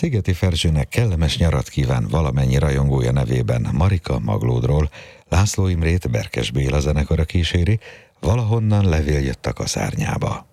Szigeti Ferzsőnek kellemes nyarat kíván valamennyi rajongója nevében Marika Maglódról. László Imrét Berkes Béla zenekara kíséri, Valahonnan levél jött a kaszárnyába.